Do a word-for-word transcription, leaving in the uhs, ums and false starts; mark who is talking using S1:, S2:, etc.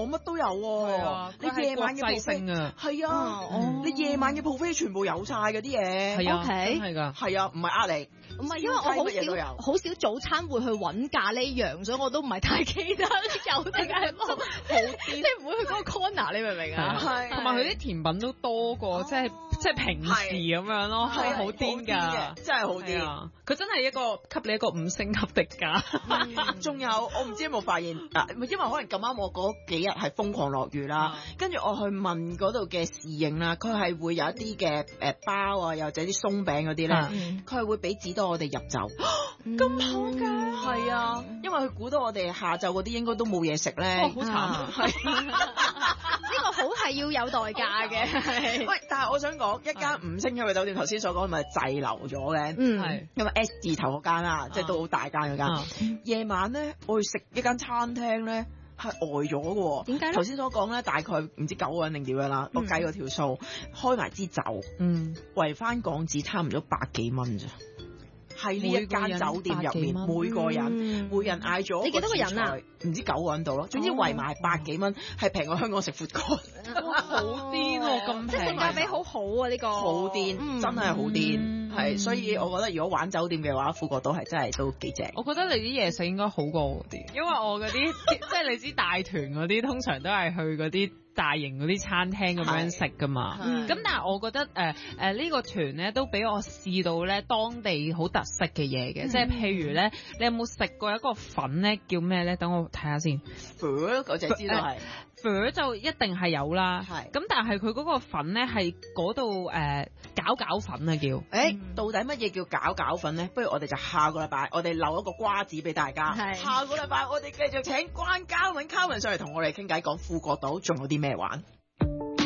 S1: 乜都有喎。你夜晚嘅 buffet 係啊，你夜晚嘅 buffet 全部有晒嗰啲嘢。
S2: 係啊，
S3: OK
S2: 真係㗎。
S1: 係啊，唔係呃你。
S3: 唔係，因為我好少好少早餐會去揾咖喱羊，所以我都唔係太記得有定係冇。好啲，即係唔會去嗰個 corner，你明唔明啊？
S1: 係，
S2: 同埋佢啲甜品都多過即係即係平時咁樣咯，係好癲㗎，
S1: 真係好癲。
S2: 佢真係一個給你一個五星級的價。
S1: 仲有我唔知有冇發現啊？因為可能咁啱我嗰幾日係瘋狂落雨啦，跟住我去問嗰度嘅侍應啦，佢係會有一啲嘅誒包啊，又或者啲鬆餅嗰啲咧，佢係會俾紙袋我哋入酒。
S3: 咁好㗎，
S1: 係啊，因為佢估到我哋下晝嗰啲應該都冇嘢食咧。
S2: 哇，好慘！
S3: 係呢個好係要有代價嘅。
S1: 喂，但係我想講一間五星級嘅酒店，頭先所講咪滯留咗嘅，
S3: 嗯，
S2: 係
S1: 因為 S 字頭嗰間啦，即係都好大間嗰間。夜晚咧，我去食一間餐廳咧。係呆咗嘅，
S3: 點解咧？
S1: 頭先所講咧，大概唔知九個人定點樣啦，我計過條數，開埋支酒，
S2: 嗯，
S1: 圍翻港紙差唔多百幾蚊咋。喺呢一間酒店入面，每個人每人嗌咗，
S3: 你幾多個人啊？
S1: 唔知九個人度咯，總之圍埋百幾蚊，係平過香港食闊乾。
S2: 哇，好癲喎！咁
S3: 即係性價比好好啊！呢個
S1: 好癲，真係好癲，係所以我覺得如果玩酒店嘅話，富國島係真係都幾正。
S2: 我覺得你啲嘢食應該好過我啲，因為我嗰啲即係你知大團嗰啲，通常都係去嗰啲大型嗰啲餐廳咁樣食噶嘛。咁但係我覺得誒誒呢個團咧都俾我試到咧當地好特色嘅嘢嘅，即係譬如咧，你有冇食過一個粉咧叫咩咧？等我睇下先。
S1: 嗰隻知道係。
S2: 粉就一定係有啦，
S1: 係
S2: 咁但係佢嗰個粉咧係嗰度誒攪攪粉啊叫，誒、
S1: 欸、到底乜嘢叫攪攪粉咧？不如我哋就下個禮拜我哋留一個瓜子俾大家，下個禮拜我哋繼續請關嘉敏、Carmen 上嚟同我哋傾偈，講富國島仲有啲咩玩。